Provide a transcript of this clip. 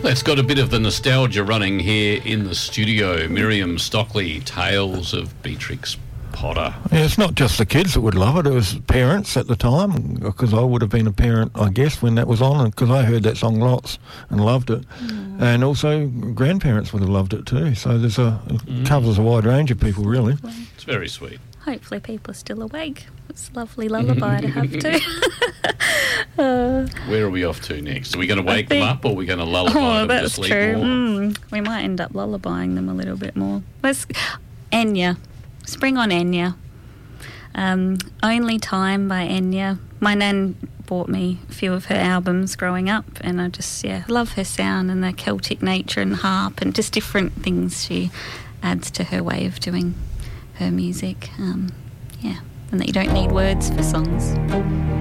That's got a bit of the nostalgia running here in the studio. Miriam Stockley, Tales of Beatrix Potter. Yeah, it's not just the kids that would love it. It was parents at the time, because I would have been a parent, I guess, when that was on, because I heard that song lots and loved it. And also grandparents would have loved it too. So it covers a wide range of people, really. It's very sweet. Hopefully people are still awake. It's a lovely lullaby to have too. Where are we off to next? Are we going to wake them up, or are we going to lullaby them to sleep more? We might end up lullabying them a little bit more. Enya. Spring on Enya. Only Time by Enya. My nan bought me a few of her albums growing up, and I just, love her sound and the Celtic nature and harp and just different things she adds to her way of doing her music. And that you don't need words for songs.